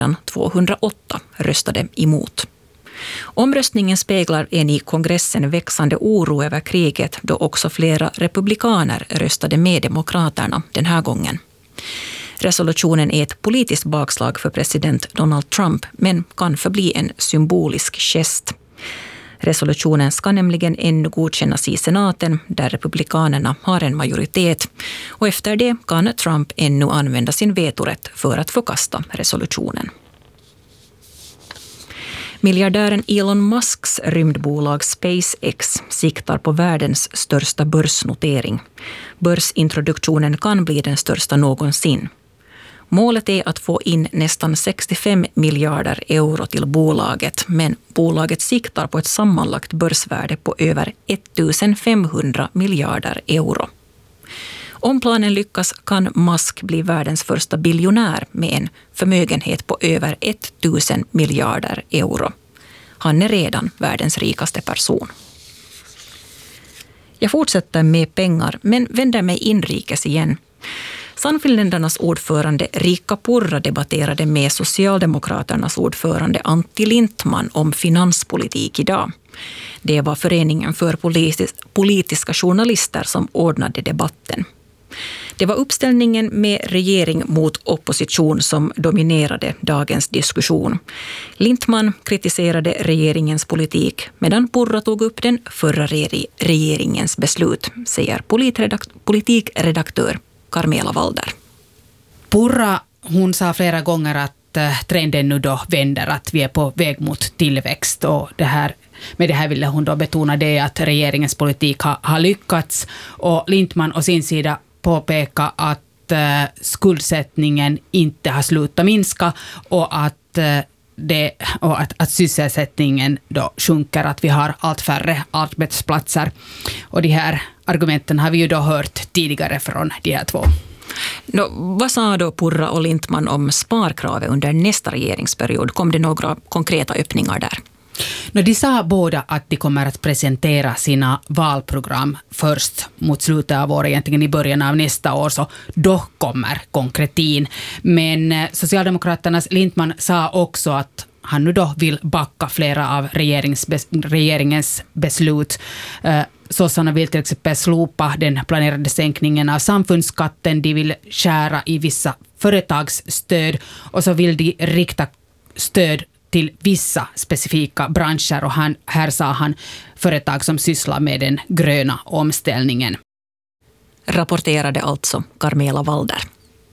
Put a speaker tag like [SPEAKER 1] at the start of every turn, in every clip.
[SPEAKER 1] 208 röstade emot. Omröstningen speglar en i kongressen växande oro över kriget, då också flera republikaner röstade med demokraterna den här gången. Resolutionen är ett politiskt bakslag för president Donald Trump, men kan förbli en symbolisk gest. Resolutionen ska nämligen ännu godkännas i senaten, där republikanerna har en majoritet, och efter det kan Trump ännu använda sin vetorätt för att förkasta resolutionen. Miljardären Elon Musks rymdbolag SpaceX siktar på världens största börsnotering. Börsintroduktionen kan bli den största någonsin. Målet är att få in nästan 65 miljarder euro till bolaget, men bolaget siktar på ett sammanlagt börsvärde på över 1500 miljarder euro. Om planen lyckas kan Musk bli världens första biljonär med en förmögenhet på över 1000 miljarder euro. Han är redan världens rikaste person. Jag fortsätter med pengar, men vänder mig inrikes igen. Sannfinländarnas ordförande Riikka Purra debatterade med Socialdemokraternas ordförande Antti Lindtman om finanspolitik idag. Det var föreningen för politiska journalister som ordnade debatten. Det var uppställningen med regering mot opposition som dominerade dagens diskussion. Lindtman kritiserade regeringens politik, medan Purra tog upp den förra regeringens beslut, säger politikredaktör Carmela Walder.
[SPEAKER 2] Purra, hon sa flera gånger att trenden nu då vänder, att vi är på väg mot tillväxt, och med det här ville hon då betona det att regeringens politik har lyckats, och Lindtman å sin sida påpeka att skuldsättningen inte har slutat minska och att sysselsättningen då sjunker, att vi har allt färre arbetsplatser. Och de här argumenten har vi ju då hört tidigare från de här två.
[SPEAKER 1] Vad sa då Purra och Lindtman om sparkravet under nästa regeringsperiod? Kom det några konkreta öppningar där?
[SPEAKER 2] De sa båda att de kommer att presentera sina valprogram först mot slutet av året, egentligen i början av nästa år, så då kommer konkretin. Men Socialdemokraternas Lindtman sa också att han nu då vill backa flera av regeringens beslut. Sossarna vill till exempel slopa den planerade sänkningen av samfundsskatten, de vill skära i vissa företagsstöd, och så vill de rikta stöd till vissa specifika branscher, och här sa han företag som sysslar med den gröna omställningen.
[SPEAKER 1] Rapporterade alltså Carmela Walder.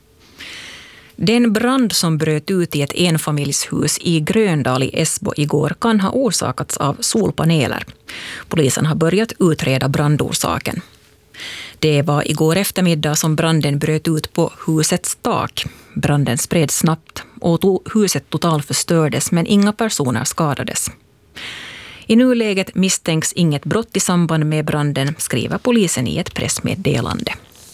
[SPEAKER 1] Den brand som bröt ut i ett enfamiljshus i Gröndal i Esbo igår kan ha orsakats av solpaneler. Polisen har börjat utreda brandorsaken. Det var igår eftermiddag som branden bröt ut på husets tak. Branden spreds snabbt och huset totalförstördes, men inga personer skadades. I nuläget misstänks inget brott i samband med branden, skriver polisen i ett pressmeddelande.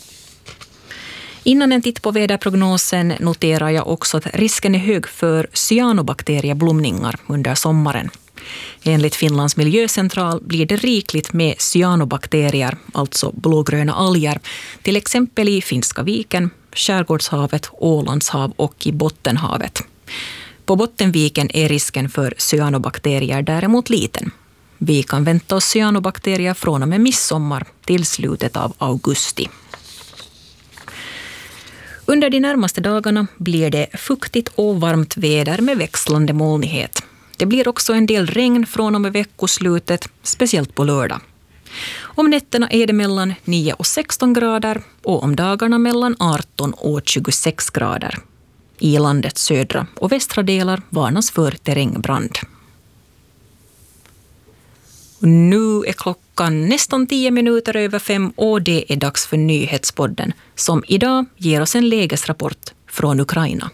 [SPEAKER 1] Innan en titt på väderprognosen noterar jag också att risken är hög för cyanobakterieblomningar under sommaren. Enligt Finlands miljöcentral blir det rikligt med cyanobakterier, alltså blågröna alger, till exempel i Finska viken, Skärgårdshavet, Ålandshav och i Bottenhavet. På Bottenviken är risken för cyanobakterier däremot liten. Vi kan vänta oss cyanobakterier från och med midsommar till slutet av augusti. Under de närmaste dagarna blir det fuktigt och varmt väder med växlande molnighet. Det blir också en del regn från och med veckoslutet, speciellt på lördag. Om nätterna är det mellan 9 och 16 grader och om dagarna mellan 18 och 26 grader. I landets södra och västra delar varnas för terrängbrand. Nu är klockan nästan 10 minuter över 5 och det är dags för nyhetspodden som idag ger oss en lägesrapport från Ukraina.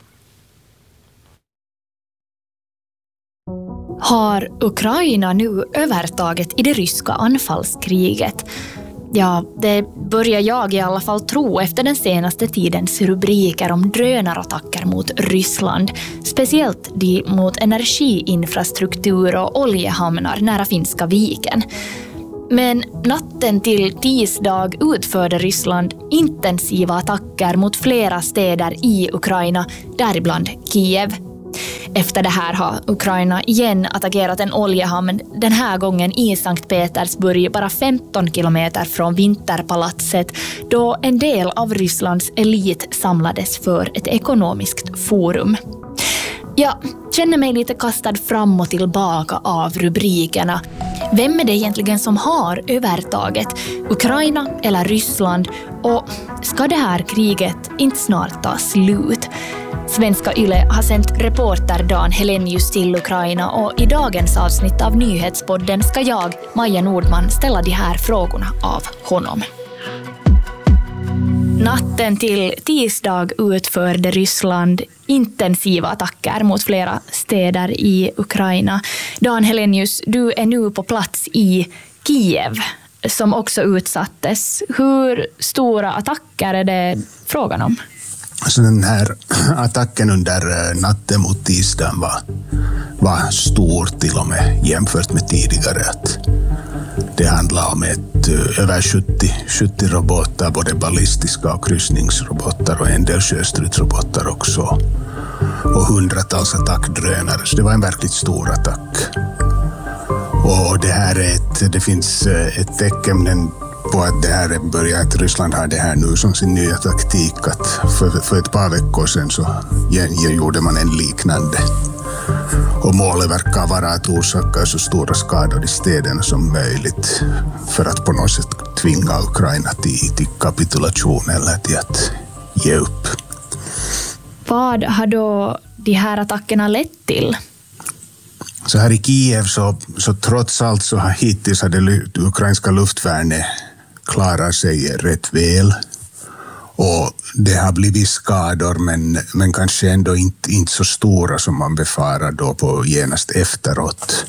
[SPEAKER 3] Har Ukraina nu övertaget i det ryska anfallskriget? Ja, det börjar jag i alla fall tro efter den senaste tidens rubriker om drönarattacker mot Ryssland, speciellt de mot energiinfrastruktur och oljehamnar nära Finska viken. Men natten till tisdag utförde Ryssland intensiva attacker mot flera städer i Ukraina, däribland Kiev. Efter det här har Ukraina igen attackerat en oljehamn, den här gången i Sankt Petersburg, bara 15 kilometer från Vinterpalatset, då en del av Rysslands elit samlades för ett ekonomiskt forum. Jag känner mig lite kastad fram och tillbaka av rubrikerna. Vem är det egentligen som har övertaget? Ukraina eller Ryssland? Och ska det här kriget inte snart ta slut? Svenska Yle har sänt reporter Dan Helenius till Ukraina och i dagens avsnitt av Nyhetspodden ska jag, Maja Nordman, ställa de här frågorna av honom. Natten till tisdag utförde Ryssland intensiva attacker mot flera städer i Ukraina. Dan Helenius, du är nu på plats i Kiev som också utsattes. Hur stora attacker är det frågan om?
[SPEAKER 4] Så den här attacken under natten mot tisdagen var stor till och med jämfört med tidigare. Att det handlar om över 70 robotar, både ballistiska och kryssningsrobotar och en del sjöstridsrobotar också. Och hundratals attackdrönare, så det var en verkligt stor attack. Och det finns ett tecken på att det här börjar, att Ryssland har det här nu som sin nya taktik, att för ett par veckor sedan så gjorde man en liknande. Och målet verkar vara att orsaka så stora skador i städerna som möjligt för att på något sätt tvinga Ukraina till kapitulation eller till att ge upp.
[SPEAKER 3] Vad har då de här attackerna lett till?
[SPEAKER 4] Så här i Kiev så trots allt så har hittills det ukrainska luftvärnet klarat sig rätt väl. Och det har blivit skador men kanske ändå inte så stora som man befarar då på genast efteråt.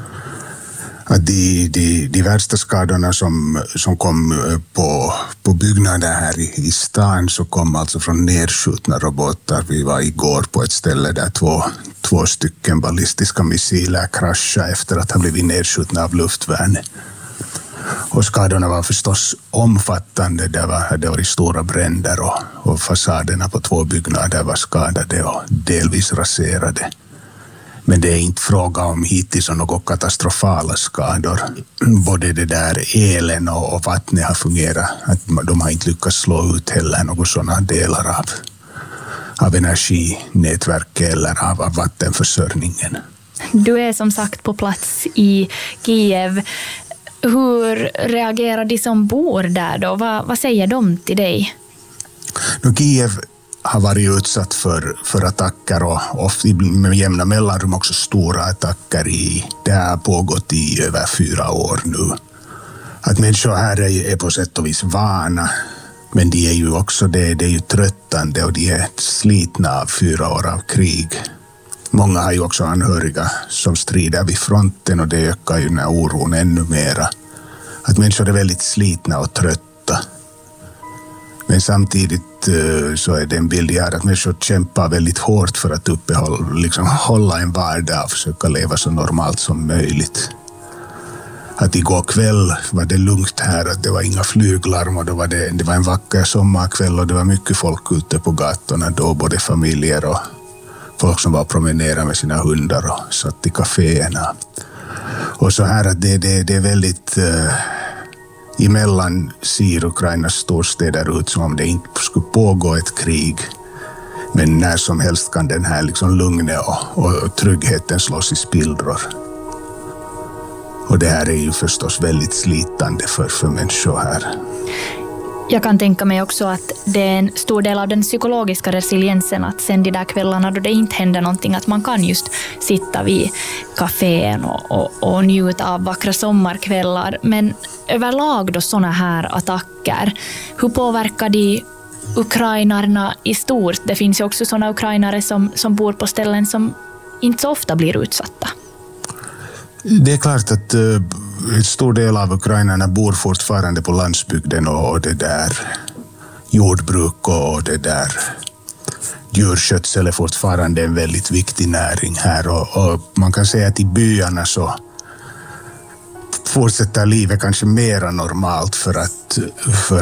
[SPEAKER 4] Att de värsta skadorna som kom på byggnader här i stan så kom alltså från nedskjutna robotar. Vi var igår på ett ställe där två stycken ballistiska missiler kraschade efter att ha blivit nedskjutna av luftvärnet. Och skadorna var förstås omfattande. Det var stora bränder och fasaderna på 2 byggnader var skadade och delvis raserade. Men det är inte fråga om hittills om några katastrofala skador. Både det där elen och vattnet har fungerat. Att de har inte lyckats slå ut heller några sådana delar av energinätverket eller av vattenförsörjningen.
[SPEAKER 3] Du är som sagt på plats i Kiev. Hur reagerar de som bor där då? Vad säger de till dig?
[SPEAKER 4] Kiev har varit utsatt för attacker och med jämna mellanrum också stora attacker. Det har pågått i över 4 år nu. Att människor här är på sätt och vis vana, men de är ju också det är ju tröttande och de är slitna av 4 år av krig. Många har ju också anhöriga som strider vid fronten och det ökar ju den här oron ännu mera. Att människor är väldigt slitna och trötta. Men samtidigt så är det en bild jag har att människor kämpar väldigt hårt för att hålla en vardag och försöka leva så normalt som möjligt. Att igår kväll var det lugnt här, att det var inga flyglarm och det var en vacker sommarkväll och det var mycket folk ute på gatorna då, både familjer och folk som var promenerade med sina hundar och satt i kaféerna. Och så här att det är väldigt emellan ser Ukrainas storstäder ut som om det inte skulle pågå ett krig. Men när som helst kan den här lugnet och tryggheten slås i spillror. Och det här är ju förstås väldigt slitande för människor här.
[SPEAKER 3] Jag kan tänka mig också att det är en stor del av den psykologiska resiliensen att sen de där kvällarna då det inte händer någonting, att man kan just sitta vid kafén och njuta av vackra sommarkvällar. Men överlag då såna här attacker, hur påverkar de ukrainarna i stort? Det finns ju också såna ukrainare som bor på ställen som inte så ofta blir utsatta.
[SPEAKER 4] Det är klart att en stor del av ukrainarna bor fortfarande på landsbygden och det där jordbruk och det där djurskötsel är fortfarande en väldigt viktig näring här och man kan säga att i byarna så fortsätter livet kanske mera normalt för att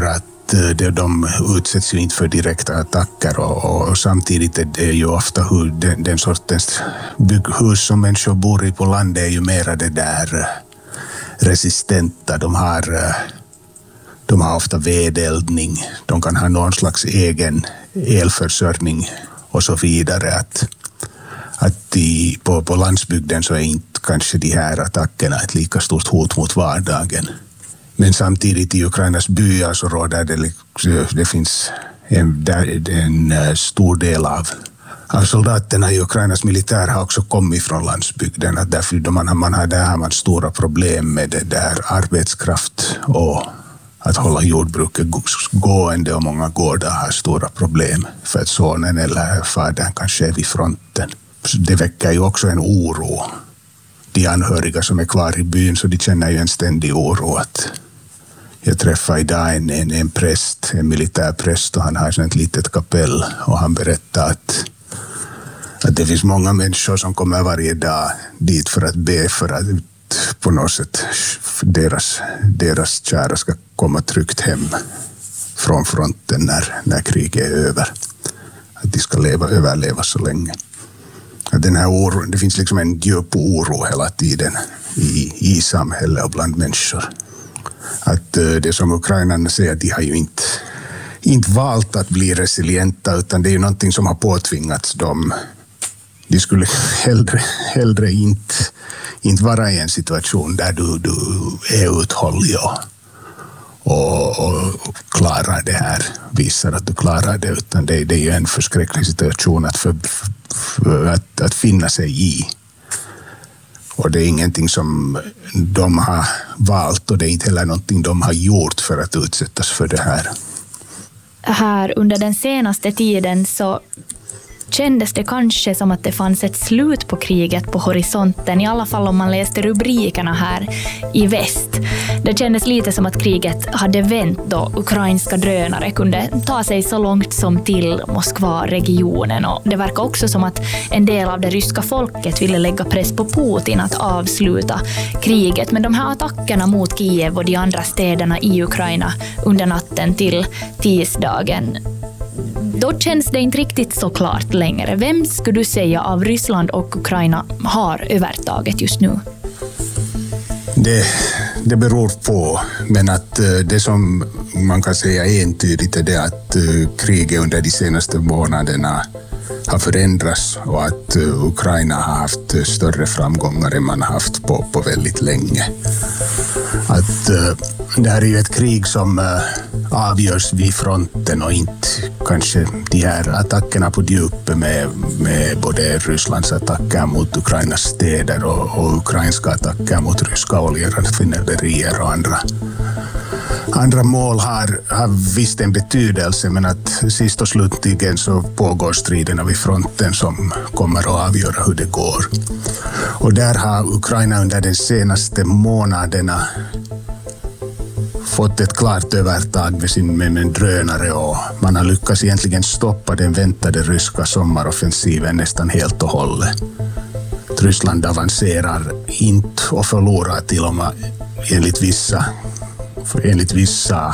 [SPEAKER 4] de utsätts ju inte för direkta attacker och samtidigt är det ju ofta hur den sortens bygghus som människor bor i på landet är ju mera det där resistenta. De har ofta vedeldning, de kan ha någon slags egen elförsörjning och så vidare. Att på landsbygden så är inte kanske de här attackerna ett lika stort hot mot vardagen. Men samtidigt i Ukrainas byar så råder det finns en stor del av soldaterna i Ukrainas militär har också kommit från landsbygden. Att därför där har man stora problem med det där arbetskraft och att hålla jordbruket gående, och många gårdar har stora problem för att sonen eller fadern kanske är vid fronten. Det väcker ju också en oro. De anhöriga som är kvar i byn, så de känner ju en ständig oro. Jag träffade idag en präst, en militärpräst, och han har ett litet kapell, och han berättade att det finns många människor som kommer varje dag dit för att be för att på något sätt deras kära ska komma tryggt hem från fronten när kriget är över. Att de ska överleva så länge. Att den här oron, det finns liksom en djup oro hela tiden i samhället och bland människor. Att det som ukrainarna säger, de har ju inte valt att bli resilienta, utan det är ju någonting som har påtvingats dem. De skulle hellre inte vara i en situation där du är uthållig och klarar det här, visar att du klarar det, utan det är ju en förskräcklig situation att finna sig i. Och det är ingenting som de har valt, och det är inte heller någonting de har gjort för att utsättas för det här.
[SPEAKER 3] Här under den senaste tiden så kändes det kanske som att det fanns ett slut på kriget på horisonten, i alla fall om man läste rubrikerna här i väst. Det kändes lite som att kriget hade vänt då ukrainska drönare kunde ta sig så långt som till Moskva-regionen, och det verkar också som att en del av det ryska folket ville lägga press på Putin att avsluta kriget. Men de här attackerna mot Kiev och de andra städerna i Ukraina under natten till tisdagen, då känns det inte riktigt så klart längre. Vem skulle du säga av Ryssland och Ukraina har övertaget just nu?
[SPEAKER 4] Det beror på, men att det som man kan säga entydigt är det att kriget under de senaste månaderna har förändrats, och att Ukraina har haft större framgångar än man har haft på väldigt länge. Att det här är ju ett krig som avgörs vid fronten, och inte kanske de här attackerna på djupet med både Rysslands attacker mot Ukrainas städer och ukrainska attacker mot ryska oljeraffinaderier och andra mål har visst en betydelse, men att sist och slutligen så pågår striderna vid fronten som kommer att avgöra hur det går. Och där har Ukraina under de senaste månaderna fått ett klart övertag med drönare, och man har lyckats egentligen stoppa den väntade ryska sommaroffensiven nästan helt och hållet. Ryssland avancerar inte och förlorar till och med enligt vissa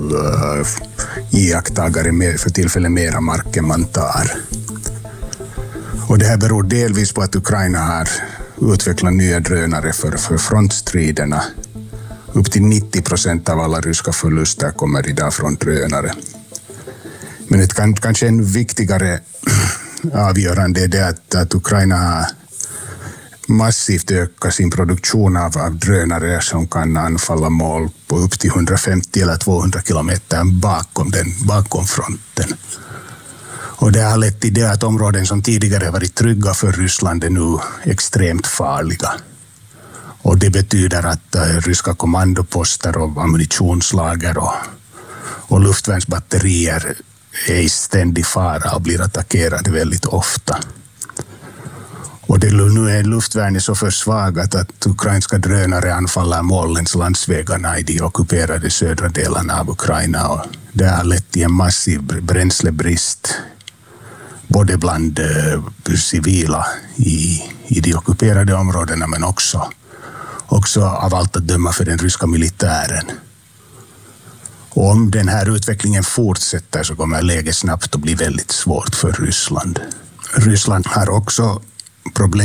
[SPEAKER 4] iakttagare för tillfället mera mark än man tar. Och det här beror delvis på att Ukraina har utvecklat nya drönare för frontstriderna. Upp till 90% av alla ryska förluster kommer idag från drönare. Men kanske en viktigare avgörande är det att Ukraina har massivt ökat sin produktion av drönare som kan anfalla mål på upp till 150 eller 200 kilometer bakom fronten. Och det har lett till det att områden som tidigare varit trygga för Ryssland är nu extremt farliga. Och det betyder att ryska kommandoposter och ammunitionslager och luftvärnsbatterier är i ständig fara och blir attackerade väldigt ofta. Och nu är luftvärnet så försvagat att ukrainska drönare anfaller mål längs landsvägarna i de ockuperade södra delarna av Ukraina. Och det har lett till en massiv bränslebrist både bland civila i de ockuperade områdena, men också av allt att döma för den ryska militären. Och om den här utvecklingen fortsätter så kommer läget snabbt att bli väldigt svårt för Ryssland. Ryssland har också problem